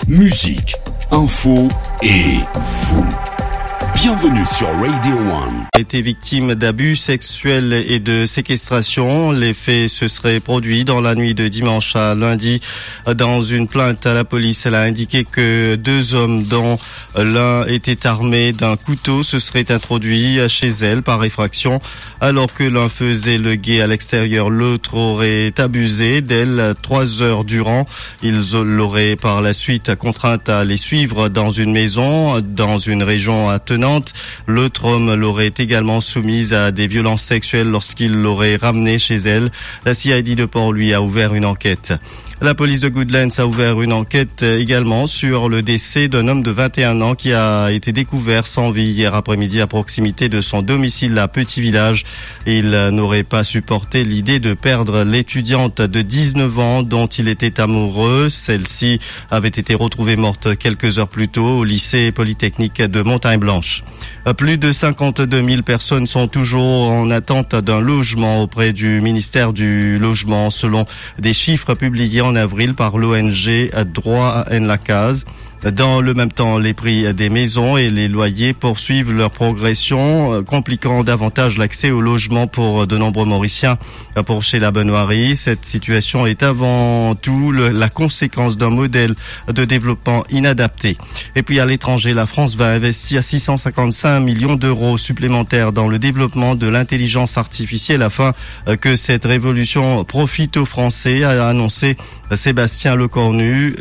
musique, info et vous. Bienvenue sur Radio One. A été victime d'abus sexuels et de séquestration. Les faits se seraient produits dans la nuit de dimanche à lundi. Dans une plainte à la police, elle a indiqué que 2 hommes, dont l'un était armé d'un couteau, se seraient introduits chez elle par effraction. Alors que l'un faisait le guet à l'extérieur, l'autre aurait abusé d'elle 3 heures durant. Ils l'auraient par la suite contrainte à les suivre dans une maison, dans une région attenante. L'autre homme l'aurait également soumise à des violences sexuelles lorsqu'il l'aurait ramenée chez elle. La CID de Port, lui, a ouvert une enquête. La police de Goodlands a ouvert une enquête également sur le décès d'un homme de 21 ans qui a été découvert sans vie hier après-midi à proximité de son domicile à Petit Village. Il n'aurait pas supporté l'idée de perdre l'étudiante de 19 ans dont il était amoureux. Celle-ci avait été retrouvée morte quelques heures plus tôt au lycée polytechnique de Montagne-Blanche. Plus de 52 000 personnes sont toujours en attente d'un logement auprès du ministère du Logement, selon des chiffres publiés en avril par l'ONG Droit en la Case. Dans le même temps, les prix des maisons et les loyers poursuivent leur progression, compliquant davantage l'accès au logement pour de nombreux Mauriciens. Pour Sheila Benoît, cette situation est avant tout la conséquence d'un modèle de développement inadapté. Et puis à l'étranger, la France va investir 655 millions d'euros supplémentaires dans le développement de l'intelligence artificielle afin que cette révolution profite aux Français, a annoncé Sébastien Lecornu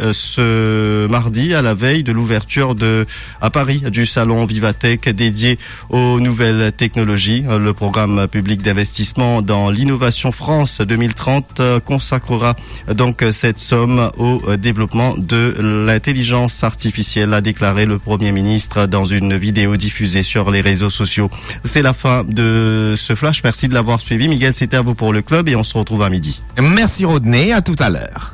ce mardi à la veille de l'ouverture à Paris du salon Vivatech dédié aux nouvelles technologies. Le programme public d'investissement dans l'innovation France 2030 consacrera donc cette somme au développement de l'intelligence artificielle, a déclaré le Premier ministre dans une vidéo diffusée sur les réseaux sociaux. C'est la fin de ce flash. Merci de l'avoir suivi. Miguel, c'était à vous pour le club et on se retrouve à midi. Merci Rodney, à tout à l'heure.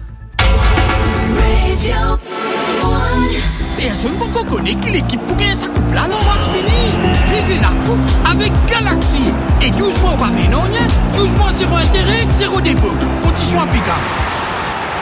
Personne ne connaît qui l'équipe pour gagner sa coupe là, alors on va finir. Vivez la coupe avec Galaxy. Et 12 mois au Babylone, 12 mois zéro intérêt, zéro dépôt. Condition applicable.